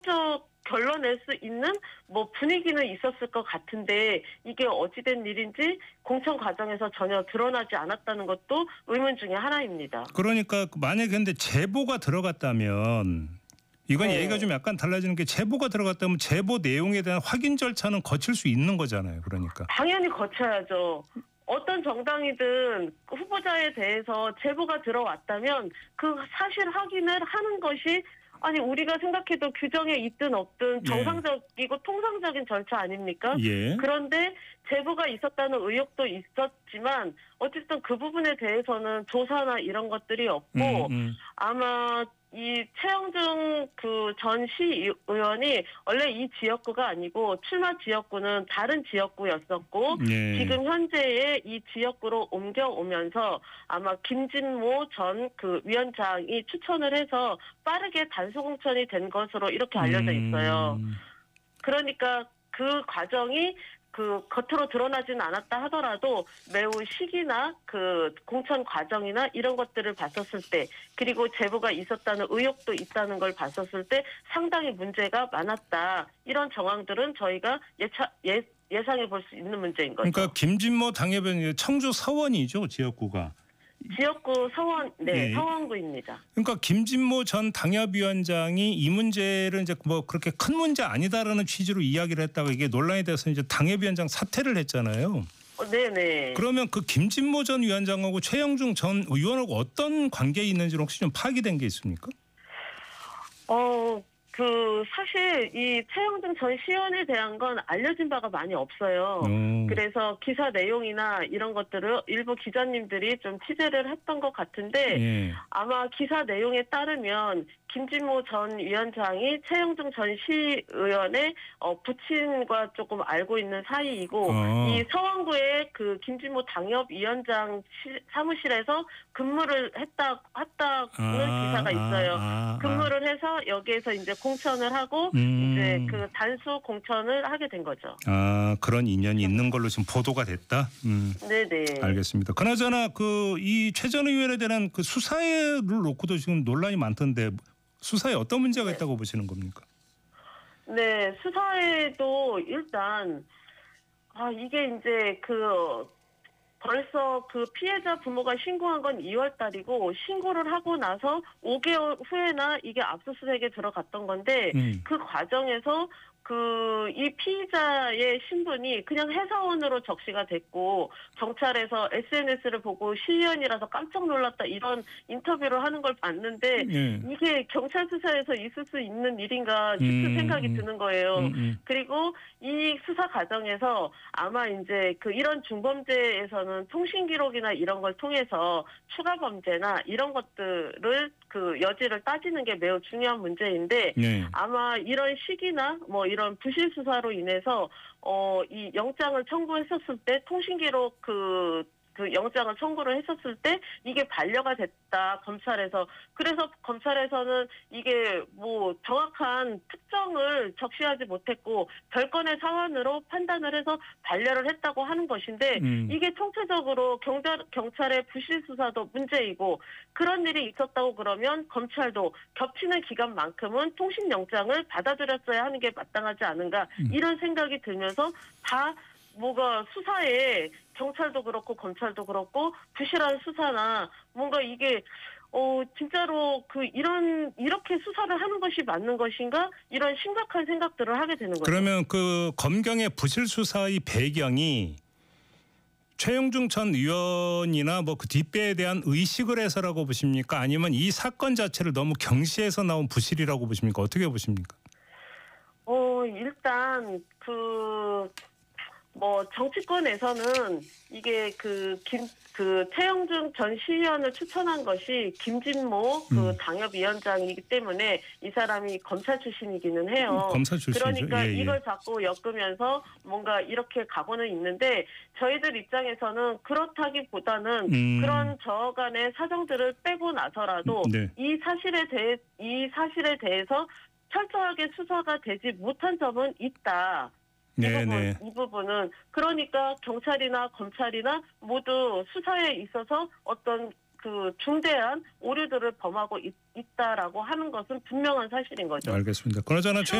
결론낼 수 있는 뭐 분위기는 있었을 것 같은데 이게 어찌된 일인지 공천 과정에서 전혀 드러나지 않았다는 것도 의문 중에 하나입니다. 그러니까 만약에 근데 제보가 들어갔다면 이건 네. 얘기가 좀 약간 달라지는 게 제보가 들어갔다면 제보 내용에 대한 확인 절차는 거칠 수 있는 거잖아요. 그러니까. 당연히 거쳐야죠. 어떤 정당이든 후보자에 대해서 제보가 들어왔다면 그 사실 확인을 하는 것이 아니 우리가 생각해도 규정에 있든 없든 정상적이고 통상적인 절차 아닙니까? 예. 그런데 제보가 있었다는 의혹도 있었지만 어쨌든 그 부분에 대해서는 조사나 이런 것들이 없고 아마 이 최영중 그 전 시의원이 원래 이 지역구가 아니고 출마 지역구는 다른 지역구였었고 지금 현재의 이 지역구로 옮겨오면서 아마 김진모 전 그 위원장이 추천을 해서 빠르게 단수 공천이 된 것으로 이렇게 알려져 있어요. 그러니까 그 과정이 그 겉으로 드러나지는 않았다 하더라도 매우 시기나 그 공천 과정이나 이런 것들을 봤었을 때 그리고 제보가 있었다는 의혹도 있다는 걸 봤었을 때 상당히 문제가 많았다. 이런 정황들은 저희가 예상해 볼 수 있는 문제인 거죠. 그러니까 김진모 당협위원 청주 서원이죠. 지역구가. 지역구 서원, 네, 서원구입니다. 그러니까 김진모 전 당협위원장이 이 문제를 이제 뭐 그렇게 큰 문제 아니다라는 취지로 이야기를 했다가 이게 논란이 돼서 이제 당협위원장 사퇴를 했잖아요. 네네. 그러면 그 김진모 전 위원장하고 최영중 전 의원하고 어떤 관계에 있는지 혹시 좀 파악이 된 게 있습니까? 사실 이 최영중 전 시의원에 대한 건 알려진 바가 많이 없어요. 그래서 기사 내용이나 이런 것들을 일부 기자님들이 좀 취재를 했던 것 같은데 아마 기사 내용에 따르면 김진모 전 위원장이 최영중 전 시의원의 부친과 조금 알고 있는 사이이고 이 서원구의 그 김진모 당협위원장 사무실에서 근무를 했다는 기사가 있어요. 근무를 해서 여기에서 이제 공천을 하고 이제 그 단수 공천을 하게 된 거죠. 그런 인연이 있는 걸로 지금 보도가 됐다. 네네. 알겠습니다. 그나저나 그 이 최 전 의원에 대한 그 수사를 놓고도 지금 논란이 많던데 수사에 어떤 문제가 있다고 보시는 겁니까? 네, 수사에도 일단 이게 이제 벌써 그 피해자 부모가 신고한 건 2월 달이고 신고를 하고 나서 5개월 후에나 이게 압수수색에 들어갔던 건데 그 과정에서 이 피의자의 신분이 그냥 해사원으로 적시가 됐고 경찰에서 SNS를 보고 시의원이라서 깜짝 놀랐다 이런 인터뷰를 하는 걸 봤는데 이게 경찰 수사에서 있을 수 있는 일인가 싶은 생각이 드는 거예요. 그리고 이 수사 과정에서 아마 이제 이런 중범죄에서는 통신 기록이나 이런 걸 통해서 추가 범죄나 이런 것들을 여지를 따지는 게 매우 중요한 문제인데 아마 이런 시기나 뭐 이런 부실 수사로 인해서 이 영장을 청구했었을 때 통신 기록 그 영장을 청구를 했었을 때 이게 반려가 됐다 검찰에서. 그래서 검찰에서는 이게 뭐 정확한 특정을 적시하지 못했고 별건의 사안으로 판단을 해서 반려를 했다고 하는 것인데 이게 총체적으로 경찰의 부실 수사도 문제이고 그런 일이 있었다고 그러면 검찰도 겹치는 기간만큼은 통신 영장을 받아들였어야 하는 게 마땅하지 않은가 이런 생각이 들면서 다 뭐가 수사에 경찰도 그렇고 검찰도 그렇고 부실한 수사나 뭔가 이게 진짜로 이렇게 수사를 하는 것이 맞는 것인가 이런 심각한 생각들을 하게 되는 거죠. 그러면 그 검경의 부실 수사의 배경이 최영중 전 의원이나 뭐 그 뒷배에 대한 의식을 해서라고 보십니까? 아니면 이 사건 자체를 너무 경시해서 나온 부실이라고 보십니까? 어떻게 보십니까? 일단 정치권에서는 이게 최영중 전 시의원을 추천한 것이 김진모 당협위원장이기 때문에 이 사람이 검찰 출신이기는 해요. 검사 출신이죠. 그러니까 이걸 자꾸 엮으면서 뭔가 이렇게 가고는 있는데 저희들 입장에서는 그렇다기보다는 그런 저간의 사정들을 빼고 나서라도 이 사실에 대해서 철저하게 수사가 되지 못한 점은 있다. 이 부분은 그러니까 경찰이나 검찰이나 모두 수사에 있어서 어떤 그 중대한 오류들을 범하고 있다라고 하는 것은 분명한 사실인 거죠. 알겠습니다. 그나저나